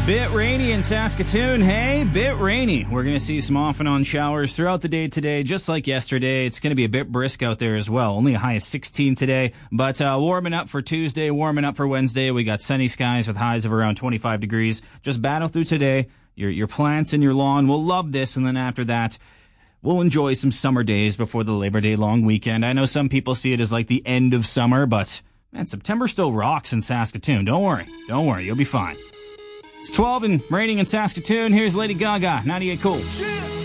Bit rainy in Saskatoon. Hey, bit rainy. We're going to see some off and on showers throughout the day today, just like yesterday. It's going to be a bit brisk out there as well. Only a high of 16 today, but warming up for Tuesday, warming up for Wednesday. We got sunny skies with highs of around 25 degrees. Just battle through today. Your plants and your lawn will love this, and then after that, we'll enjoy some summer days before the Labor Day long weekend. I know some people see it as like the end of summer, but man, September still rocks in Saskatoon. Don't worry. You'll be fine. It's 12 and raining in Saskatoon. Here's Lady Gaga, 98 Cool.